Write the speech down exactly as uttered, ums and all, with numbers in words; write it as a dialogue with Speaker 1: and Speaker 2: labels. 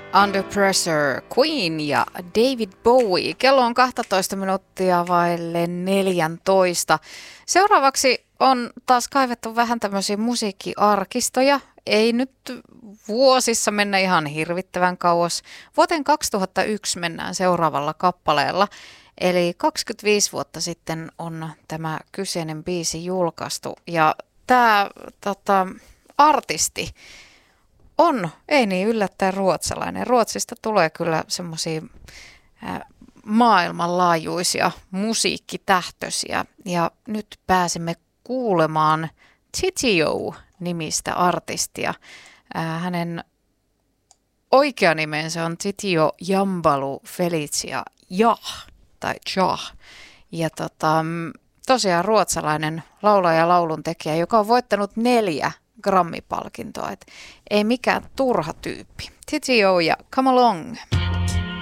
Speaker 1: Under Pressure, Queen ja David Bowie. Kello on kaksitoista minuuttia vaille neljätoista. Seuraavaksi on taas kaivettu vähän tämmöisiä musiikkiarkistoja. Ei nyt vuosissa mennä ihan hirvittävän kauas. Vuoteen kaksituhattayksi mennään seuraavalla kappaleella. Eli kaksikymmentäviisi vuotta sitten on tämä kyseinen biisi julkaistu. Ja tämä tota, artisti on, ei niin yllättäen ruotsalainen. Ruotsista tulee kyllä semmoisia maailmanlaajuisia musiikkitähtöisiä. Ja nyt pääsemme kuulemaan Titio-nimistä artistia. Hänen oikea nimensä on Titio Jambalu Felicia Jah, tai Jah. Ja tota, tosiaan ruotsalainen laulaja ja lauluntekijä, joka on voittanut neljä Grammy-palkintoa. Et ei mikään turha tyyppi. Titio ja Come Along.